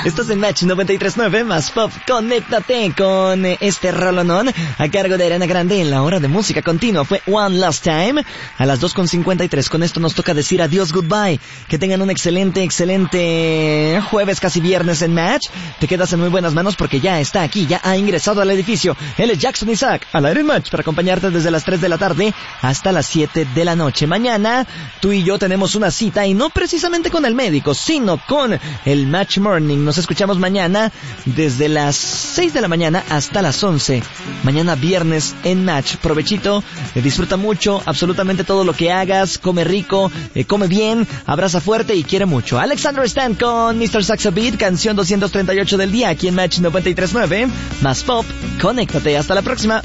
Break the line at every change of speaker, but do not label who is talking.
Estás en Match 93.9 más Pop. Conéctate con este rolonón a cargo de Ariana Grande en la hora de música continua. Fue One Last Time a las 2:53. Con esto nos toca decir adiós, goodbye. Que tengan un excelente jueves, casi viernes en Match. Te quedas en muy buenas manos porque ya está aquí, ya ha ingresado al edificio. Él es Jackson Isaac, al aire en Match, para acompañarte desde las 3 de la tarde hasta las 7 de la noche. Mañana, tú y yo tenemos una cita, y no precisamente con el médico, sino con el Match Morning. Nos escuchamos mañana desde las 6 de la mañana hasta las 11. Mañana viernes en Match. Provechito, disfruta mucho absolutamente todo lo que hagas. Come rico, come bien, abraza fuerte y quiere mucho. Alexander Stan con Mr. Saxo Beat, canción 238 del día, aquí en Match 93.9 más Pop. Conéctate, hasta la próxima.